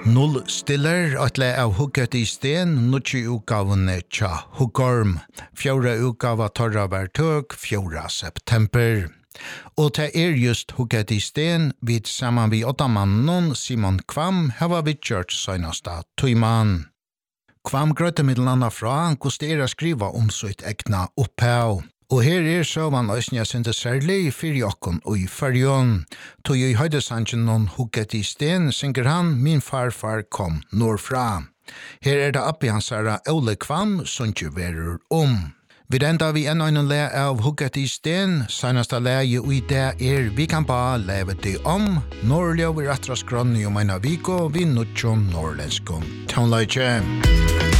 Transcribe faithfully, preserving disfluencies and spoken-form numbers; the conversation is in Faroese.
Null stiller at le av hugget i sten, nutje utgavene tja Huggorm. Fjora utgava torra var tøk, fjora september. Og det er just hugget i sten, vid saman vi åtta mannen, Simon Kvam, hava vi kjørt søgnasta tøyman. Kvam grøtte middelanda fra, hvordan det er å skriva om sitt egna opphav. Og her er så man øsne jeg syntes særlig fyrir jokken og i fyrjon. Tog i høydesangen noen hugget i sten, synger han Min farfar kom nordfra. Her er det oppi hans herra Ole Kvam, som ikke verur om. Vi enda vi enn øyne le av hugget i sten, seneste leie og i det er Vi kan ba leve det om, Norrlig over Atras grønne om en av Viko, vi nutjon norrlenskon. Tånleitje.